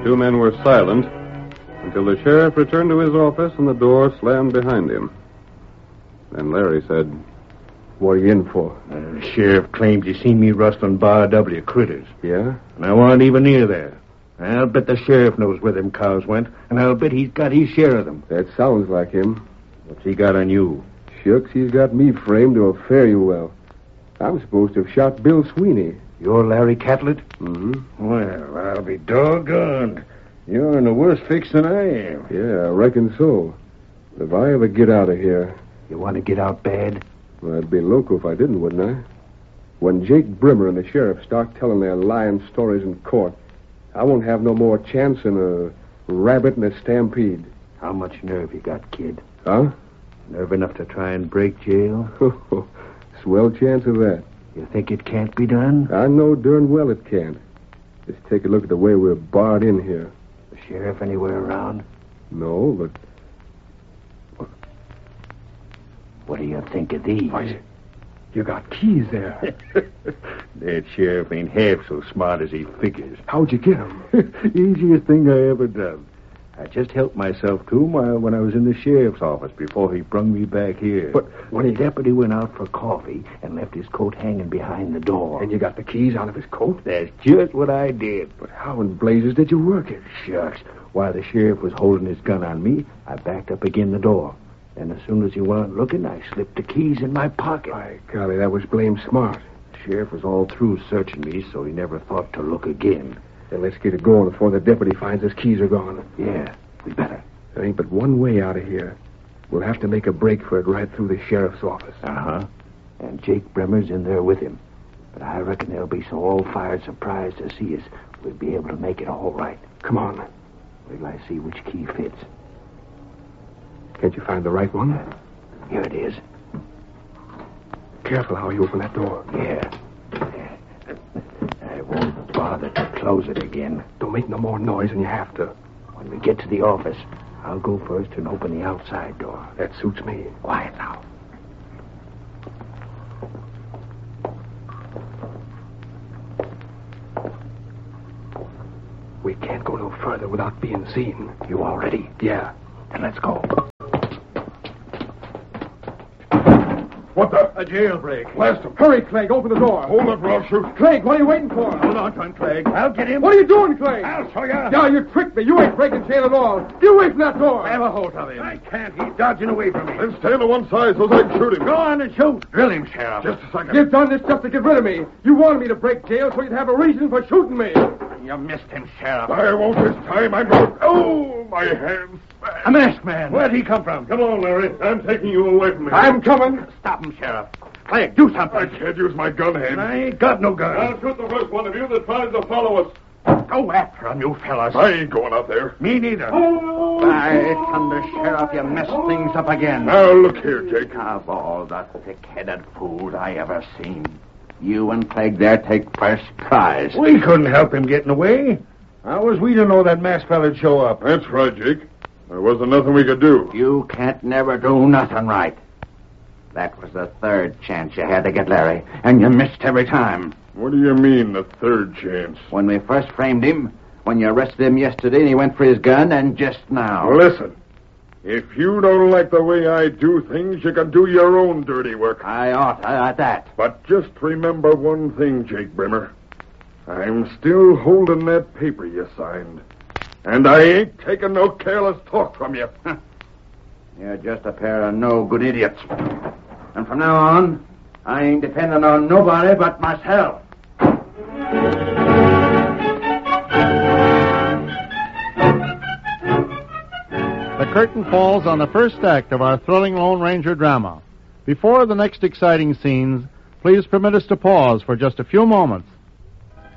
two men were silent until the sheriff returned to his office and the door slammed behind him. Then Larry said, "What are you in for?" The sheriff claims he seen me rustling Bar W critters. Yeah? And I wasn't even near there. I'll bet the sheriff knows where them cows went, and I'll bet he's got his share of them. That sounds like him. What's he got on you? Shucks, he's got me framed to a fare you well. I'm supposed to have shot Bill Sweeney. You're Larry Catlett? Mm-hmm. Well, I'll be doggone. You're in a worse fix than I am. Yeah, I reckon so. If I ever get out of here... You want to get out bad? Well, I'd be loco if I didn't, wouldn't I? When Jake Brimmer and the sheriff start telling their lying stories in court, I won't have no more chance than a rabbit in a stampede. How much nerve you got, kid? Huh? Nerve enough to try and break jail? Swell chance of that. You think it can't be done? I know darn well it can't. Just take a look at the way we're barred in here. The sheriff anywhere around? No, but... What do you think of these? Why, you got keys there. That sheriff ain't half so smart as he figures. How'd you get 'em? Easiest thing I ever done. I just helped myself to 'em when I was in the sheriff's office before he brung me back here. But when the deputy went out for coffee and left his coat hanging behind the door. And you got the keys out of his coat? That's just what I did. But how in blazes did you work it? Shucks. While the sheriff was holding his gun on me, I backed up again the door. And as soon as he wasn't looking, I slipped the keys in my pocket. By golly, that was blame smart. The sheriff was all through searching me, so he never thought to look again. Then let's get it going before the deputy finds his keys are gone. Yeah, we better. There ain't but one way out of here. We'll have to make a break for it right through the sheriff's office. Uh-huh. And Jake Brimmer's in there with him. But I reckon they'll be so all-fired surprised to see us, we'll be able to make it all right. Come on. Wait till I see which key fits. Can't you find the right one? Here it is. Careful how you open that door. Yeah. I won't bother to close it again. Don't make no more noise than you have to. When we get to the office, I'll go first and open the outside door. That suits me. Quiet now. We can't go no further without being seen. You all ready? Yeah. Then let's go. What the? A jailbreak. Blast him. Hurry, Clegg. Open the door. Hold up or I'll shoot. Clegg, what are you waiting for? Hold on to him, Clegg. I'll get him. What are you doing, Clegg? I'll show you. Yeah, you tricked me. You ain't breaking jail at all. Get away from that door. Have a hold of him. I can't. He's dodging away from me. Then stand to one side so I can shoot him. Go on and shoot. Drill him, Sheriff. Just a second. You've done this just to get rid of me. You wanted me to break jail so you'd have a reason for shooting me. You missed him, Sheriff. I won't this time. I'm going... Oh, my hands. A masked man. Where'd he come from? Come on, Larry. I'm taking you away from me. I'm coming. Stop him, Sheriff. Clegg, do something. I can't use my gun hand. I ain't got no gun. I'll shoot the first one of you that tries to follow us. Go after him, you fellas. I ain't going out there. Me neither. By thunder, Sheriff, you messed things up again. Now, look here, Jake. Of all the thick-headed fools I ever seen, you and Clegg there take first prize. We couldn't help him getting away. How was we to know that masked fella'd show up? That's right, Jake. There wasn't nothing we could do. You can't never do nothing right. That was the third chance you had to get Larry, and you missed every time. What do you mean, the third chance? When we first framed him, when you arrested him yesterday and he went for his gun, and just now. Listen, if you don't like the way I do things, you can do your own dirty work. I ought at that. But just remember one thing, Jake Brimmer. I'm still holding that paper you signed. And I ain't taking no careless talk from you. You're just a pair of no-good idiots. And from now on, I ain't depending on nobody but myself. The curtain falls on the first act of our thrilling Lone Ranger drama. Before the next exciting scenes, please permit us to pause for just a few moments